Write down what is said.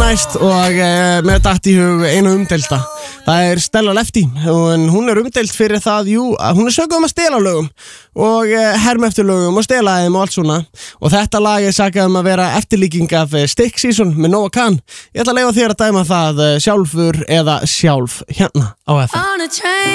næst og með datt í hug einu umdelta. Það Stella Lefty og hún umdeild fyrir það, hún sökuð að stela lögum og herma eftir lögum og stela þeim og allt svona. Og þetta lag sakað að vera eftirlíking af Stick Season með Noah Kahan. Ég ætla að leyfa þér að dæma það sjálfur eða sjálf hérna á FM.